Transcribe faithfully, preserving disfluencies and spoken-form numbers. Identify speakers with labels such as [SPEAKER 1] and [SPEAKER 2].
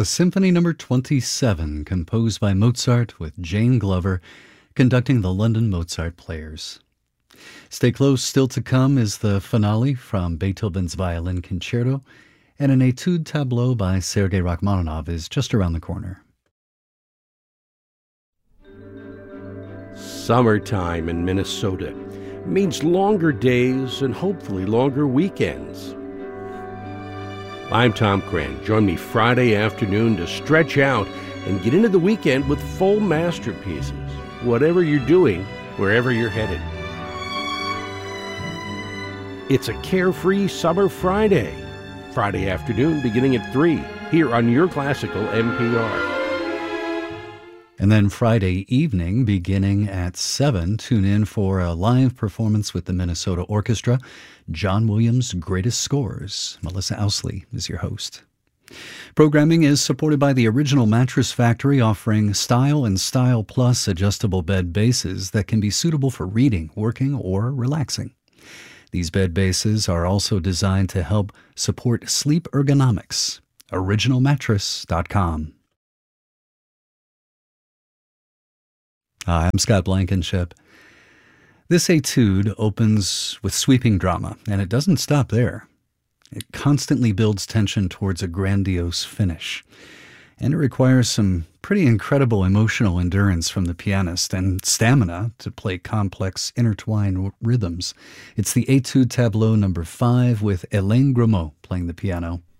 [SPEAKER 1] the Symphony Number twenty-seven, composed by Mozart with Jane Glover conducting the London Mozart Players. Stay close, still to come is the finale from Beethoven's Violin Concerto, and an Etude Tableau by Sergei Rachmaninoff is just around the corner.
[SPEAKER 2] Summertime in Minnesota means longer days and hopefully longer weekends. I'm Tom Cran. Join me Friday afternoon to stretch out and get into the weekend with full masterpieces, whatever you're doing, wherever you're headed. It's a carefree summer Friday. Friday afternoon beginning at three, here on your classical N P R.
[SPEAKER 1] And then Friday evening, beginning at seven, tune in for a live performance with the Minnesota Orchestra, John Williams' Greatest Scores. Melissa Ousley is your host. Programming is supported by the Original Mattress Factory, offering Style and Style Plus adjustable bed bases that can be suitable for reading, working, or relaxing. These bed bases are also designed to help support sleep ergonomics. original mattress dot com. Hi, I'm Scott Blankenship. This etude opens with sweeping drama, and it doesn't stop there. It constantly builds tension towards a grandiose finish, and it requires some pretty incredible emotional endurance from the pianist and stamina to play complex, intertwined rhythms. It's the Etude Tableau number five with Hélène Grimaud playing the piano.